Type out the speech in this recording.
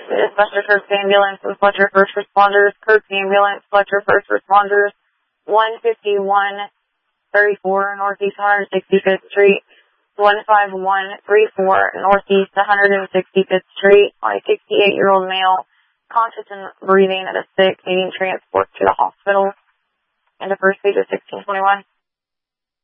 Dispatcher Kirk Ambulance and Fletcher First Responders. Kirk Ambulance, Fletcher First Responders, 15134 Northeast 165th Street, 15134 Northeast 165th Street on a 68-year-old male, conscious and breathing at a sick, needing transport to the hospital. And the first page of 1621.